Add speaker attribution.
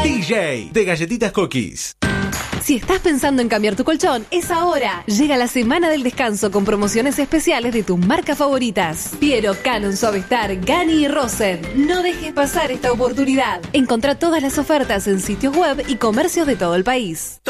Speaker 1: DJ de Galletitas Cookies.
Speaker 2: Si estás pensando en cambiar tu colchón, es ahora. Llega la semana del descanso con promociones especiales de tus marcas favoritas. Piero, Canon, Suavestar, Gani y Rosen. No dejes pasar esta oportunidad. Encontrá todas las ofertas en sitios web y comercios de todo el país.